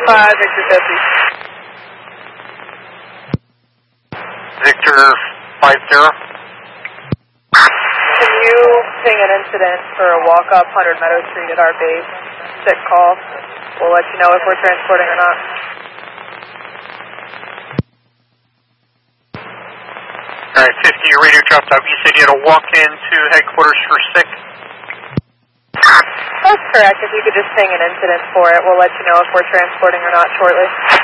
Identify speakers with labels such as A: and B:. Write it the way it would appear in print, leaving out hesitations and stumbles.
A: Victor 50.
B: Victor 50.
A: Can you ping an incident for a walk-up 100 Meadow Street at our base? Sick call. We'll let you know if we're transporting or not.
B: Alright, 50, your radio dropped out. You said you had a walk-in to headquarters for sick?
A: That's correct. If you could just ping an incident for it, we'll let you know if we're transporting or not shortly.